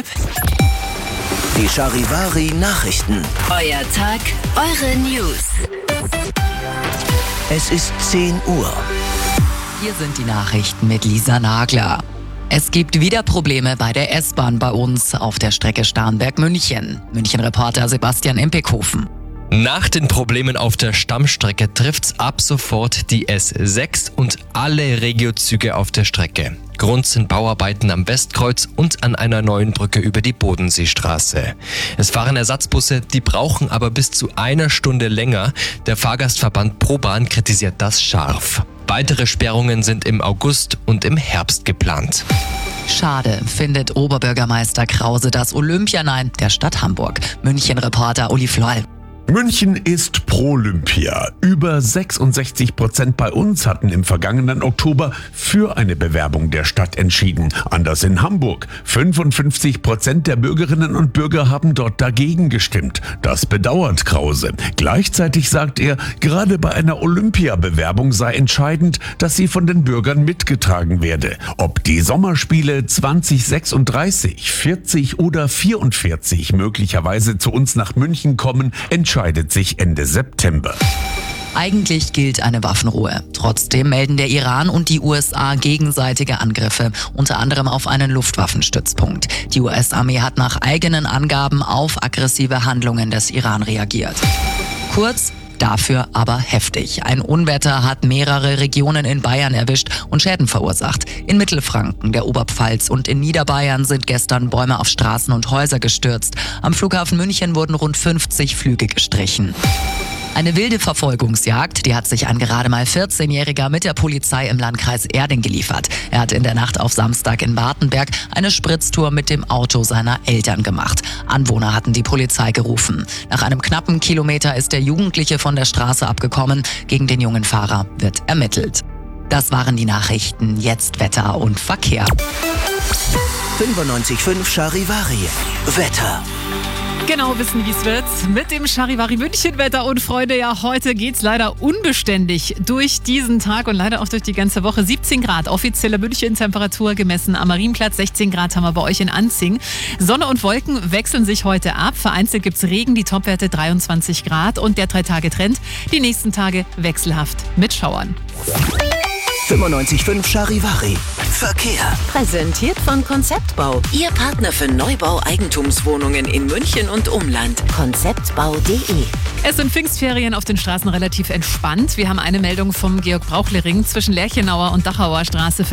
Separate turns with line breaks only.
Verkehrstipp.
Die Charivari Nachrichten.
Euer Tag, eure News.
Es ist 10 Uhr.
Hier sind die Nachrichten mit Lisa Nagler. Es gibt wieder Probleme bei der S-Bahn bei uns auf der Strecke Starnberg-München. München-Reporter Sebastian Impekhofen.
Nach den Problemen auf der Stammstrecke trifft's ab sofort die S6 und alle Regiozüge auf der Strecke. Grund sind Bauarbeiten am Westkreuz und an einer neuen Brücke über die Bodenseestraße. Es fahren Ersatzbusse, die brauchen aber bis zu einer Stunde länger. Der Fahrgastverband ProBahn kritisiert das scharf. Weitere Sperrungen sind im August und im Herbst geplant.
Schade, findet Oberbürgermeister Krause das Olympianein der Stadt Hamburg. München-Reporter Uli Floll.
München ist pro Olympia. Über 66% bei uns hatten im vergangenen Oktober für eine Bewerbung der Stadt entschieden. Anders in Hamburg. 55% der Bürgerinnen und Bürger haben dort dagegen gestimmt. Das bedauert Krause. Gleichzeitig sagt er, gerade bei einer Olympiabewerbung sei entscheidend, dass sie von den Bürgern mitgetragen werde. Ob die Sommerspiele 2036, 40 oder 44 möglicherweise zu uns nach München kommen, entscheidet sich Ende September.
Eigentlich gilt eine Waffenruhe. Trotzdem melden der Iran und die USA gegenseitige Angriffe, unter anderem auf einen Luftwaffenstützpunkt. Die US-Armee hat nach eigenen Angaben auf aggressive Handlungen des Iran reagiert. Kurz, dafür aber heftig. Ein Unwetter hat mehrere Regionen in Bayern erwischt und Schäden verursacht. In Mittelfranken, der Oberpfalz und in Niederbayern sind gestern Bäume auf Straßen und Häuser gestürzt. Am Flughafen München wurden rund 50 Flüge gestrichen. Eine wilde Verfolgungsjagd, die hat sich ein gerade mal 14-Jähriger mit der Polizei im Landkreis Erding geliefert. Er hat in der Nacht auf Samstag in Wartenberg eine Spritztour mit dem Auto seiner Eltern gemacht. Anwohner hatten die Polizei gerufen. Nach einem knappen Kilometer ist der Jugendliche von der Straße abgekommen. Gegen den jungen Fahrer wird ermittelt. Das waren die Nachrichten. Jetzt Wetter und Verkehr.
95.5 Charivari. Wetter.
Genau wissen, wie es wird. Mit dem Charivari München-Wetter. Und Freunde, ja, heute geht's leider unbeständig durch diesen Tag und leider auch durch die ganze Woche. 17 Grad, offizielle München-Temperatur gemessen am Marienplatz. 16 Grad haben wir bei euch in Anzing. Sonne und Wolken wechseln sich heute ab. Vereinzelt gibt's Regen, die Topwerte 23 Grad. Und der 3-Tage-Trend, die nächsten Tage wechselhaft mit Schauern.
95.5 Charivari. Verkehr.
Präsentiert von Konzeptbau. Ihr Partner für Neubau Eigentumswohnungen in München und Umland. Konzeptbau.de.
Es sind Pfingstferien auf den Straßen relativ entspannt. Wir haben eine Meldung vom Georg-Brauchle-Ring zwischen Lerchenauer und Dachauer Straße.